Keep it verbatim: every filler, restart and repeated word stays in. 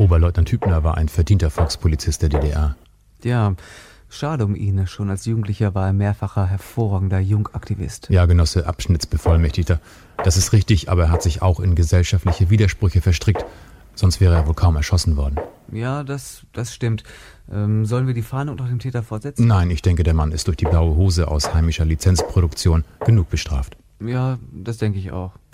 Oberleutnant Hübner war ein verdienter Volkspolizist der D D R. Ja, schade um ihn. Schon als Jugendlicher war er mehrfacher hervorragender Jungaktivist. Ja, Genosse Abschnittsbevollmächtigter. Das ist richtig, aber er hat sich auch in gesellschaftliche Widersprüche verstrickt. Sonst wäre er wohl kaum erschossen worden. Ja, das, das stimmt. Ähm, sollen wir die Fahne unter dem Täter fortsetzen? Nein, ich denke, der Mann ist durch die blaue Hose aus heimischer Lizenzproduktion genug bestraft. Ja, das denke ich auch.